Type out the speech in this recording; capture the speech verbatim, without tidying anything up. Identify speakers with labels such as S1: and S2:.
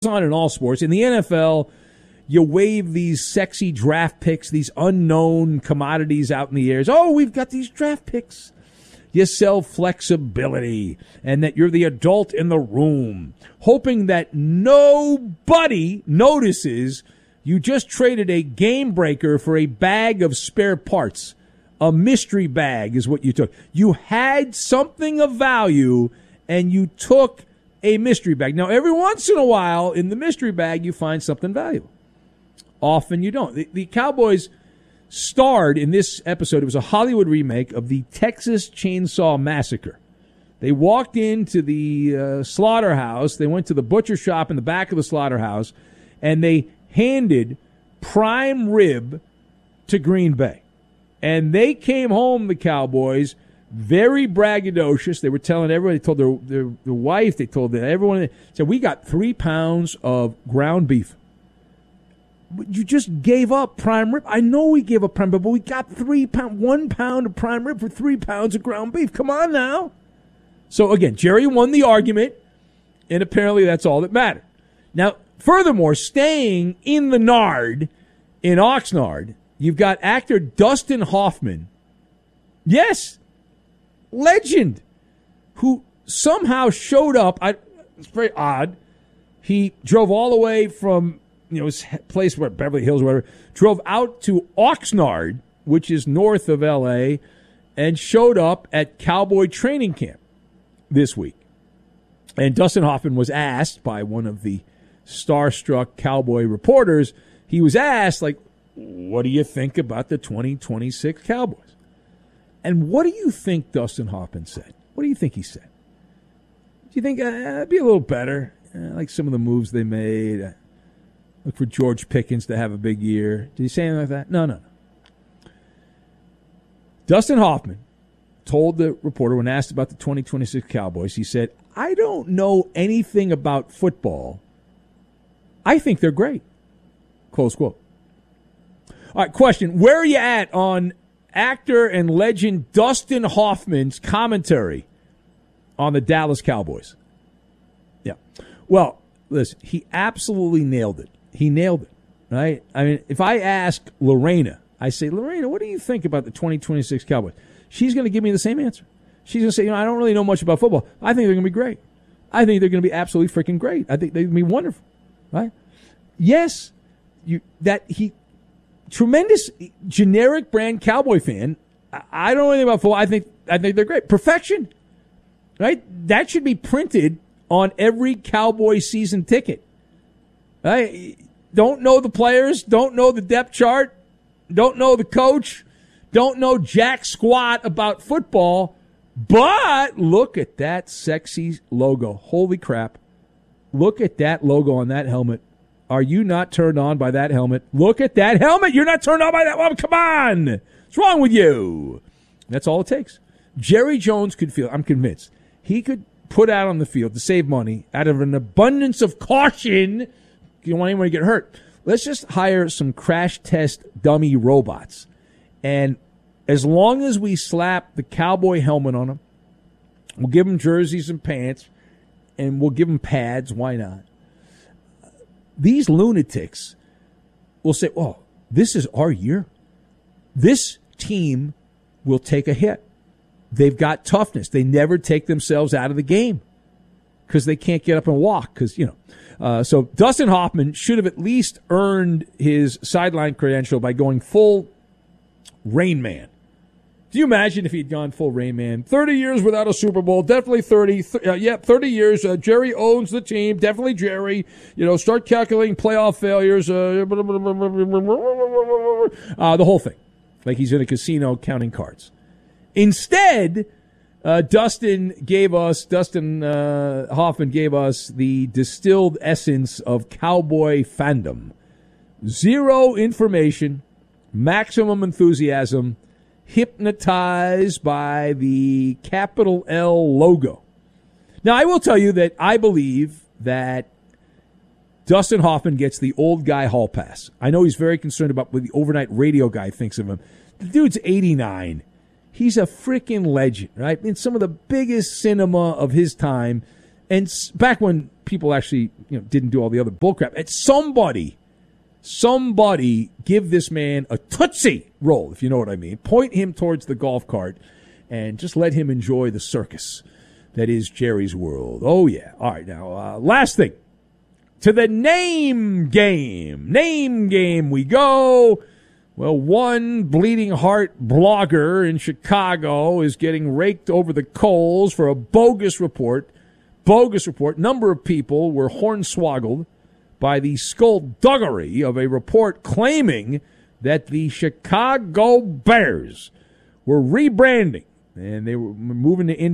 S1: On in all sports. In the N F L, you wave these sexy draft picks, these unknown commodities out in the air. Oh, we've got these draft picks. You sell flexibility and that you're the adult in the room, hoping that nobody notices you just traded a game breaker for a bag of spare parts. A mystery bag is what you took. You had something of value and you took a mystery bag. Now, every once in a while, in the mystery bag, you find something valuable. Often you don't. The, the Cowboys starred in this episode. It was a Hollywood remake of the Texas Chainsaw Massacre. They walked into the uh, slaughterhouse. They went to the butcher shop in the back of the slaughterhouse, and they handed prime rib to Green Bay. And they came home, the Cowboys, very braggadocious. They were telling everybody, they told their, their, their wife, they told everyone, they said, we got three pounds of ground beef. You just gave up prime rib. I know we gave up prime rib, but we got three pound, one pound of prime rib for three pounds of ground beef. Come on now. So again, Jerry won the argument, and apparently that's all that mattered. Now, furthermore, staying in the Nard, in Oxnard, you've got actor Dustin Hoffman. Yes, legend, who somehow showed up. I, it's very odd. He drove all the way from, you know, his place where Beverly Hills or whatever, drove out to Oxnard, which is north of L A, and showed up at Cowboy training camp this week. And Dustin Hoffman was asked by one of the starstruck Cowboy reporters, he was asked, like, what do you think about the twenty twenty-six Cowboys? And what do you think Dustin Hoffman said? What do you think he said? Do you think uh, it'd be a little better? Uh, like some of the moves they made. Uh, look for George Pickens to have a big year. Did he say anything like that? No, no, no. Dustin Hoffman told the reporter when asked about the twenty twenty-six Cowboys, he said, I don't know anything about football. I think they're great. Close quote. All right, question. Where are you at on actor and legend Dustin Hoffman's commentary on the Dallas Cowboys? Yeah. Well, listen, he absolutely nailed it. He nailed it, right? I mean, if I ask Lorena, I say, Lorena, what do you think about the twenty twenty-six Cowboys? She's going to give me the same answer. She's going to say, you know, I don't really know much about football. I think they're going to be great. I think they're going to be absolutely freaking great. I think they're going to be wonderful, right? Yes, you that he tremendous generic brand Cowboy fan. I, I don't know anything about football. I think I think they're great. Perfection, right? That should be printed on every Cowboy season ticket. Right? Don't know the players, don't know the depth chart, don't know the coach, don't know jack squat about football, but look at that sexy logo. Holy crap. Look at that logo on that helmet. Are you not turned on by that helmet? Look at that helmet. You're not turned on by that one. Come on. What's wrong with you? That's all it takes. Jerry Jones could feel, I'm convinced, he could put out on the field to save money out of an abundance of caution. You don't want anyone to get hurt. Let's just hire some crash test dummy robots. And as long as we slap the Cowboy helmet on them, we'll give them jerseys and pants, and we'll give them pads. Why not? These lunatics will say, oh, this is our year. This team will take a hit. They've got toughness. They never take themselves out of the game because they can't get up and walk because, you know. Uh, so Dustin Hoffman should have at least earned his sideline credential by going full Rain Man. Do you imagine if he'd gone full Rain Man? thirty years without a Super Bowl, definitely thirty. Th- uh, yeah, thirty years. Uh, Jerry owns the team, definitely Jerry. You know, start calculating playoff failures. Uh, uh, the whole thing. Like he's in a casino counting cards. Instead, uh, Dustin gave us, Dustin uh, Hoffman gave us the distilled essence of Cowboy fandom. Zero information, maximum enthusiasm, hypnotized by the capital L logo. Now, I will tell you that I believe that Dustin Hoffman gets the old guy hall pass. I know he's very concerned about what the overnight radio guy thinks of him. The dude's eighty-nine. He's a freaking legend, right? In some of the biggest cinema of his time. And s- back when people actually, you know, didn't do all the other bullcrap, and somebody, somebody give this man a Tootsie Roll, if you know what I mean. Point him towards the golf cart and just let him enjoy the circus that is Jerry's World. Oh, yeah. All right, now, uh, last thing. To the name game. Name game we go. Well, one bleeding heart blogger in Chicago is getting raked over the coals for a bogus report. Bogus report. Number of people were hornswoggled by the skullduggery of a report claiming that the Chicago Bears were rebranding and they were moving to Indianapolis.